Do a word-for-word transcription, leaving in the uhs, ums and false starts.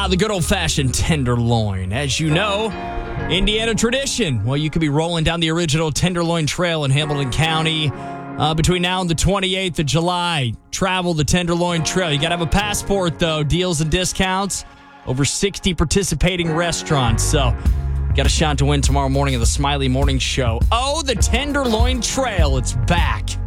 Ah, the good old-fashioned tenderloin. As you know, Indiana tradition. Well, you could be rolling down the original Tenderloin Trail in Hamilton County uh, between now and the twenty-eighth of July. Travel the Tenderloin Trail. You got to have a passport, though. Deals and discounts. Over sixty participating restaurants. So, got a shot to win tomorrow morning of the Smiley Morning Show. Oh, the Tenderloin Trail. It's back.